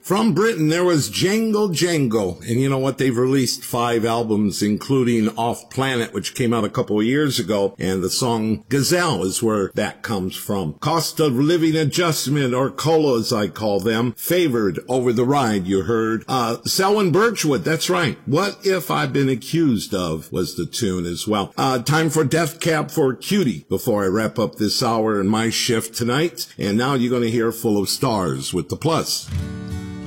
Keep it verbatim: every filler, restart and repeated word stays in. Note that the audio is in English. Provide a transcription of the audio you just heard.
From Britain, there was Jangle Jangle. And you know what? They've released five albums, including Off Planet, which came out a couple of years ago. And the song Gazelle is where that comes from. Cost of Living Adjustment, or COLA as I call them, Favored Over the Ride, you heard. Uh, Selwyn Birchwood, that's right. What If I've Been Accused Of was the tune as well. Uh, time for Death Cab for Cutie before I wrap up this hour and my shift tonight. And now you're going to hear Full of Stars with the Plus.